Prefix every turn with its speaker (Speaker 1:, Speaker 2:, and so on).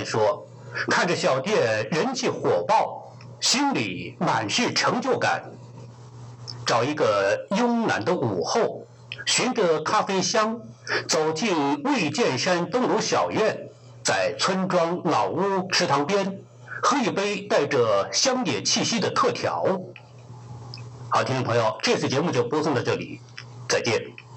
Speaker 1: 姐说，看着小店人气火爆，心里满是成就感。找一个慵懒的午后，循着咖啡香走进魏建山东楼小院，在村庄老屋池塘边喝一杯带着乡野气息的特调。好，听众朋友，这次节目就播送到这里，再见。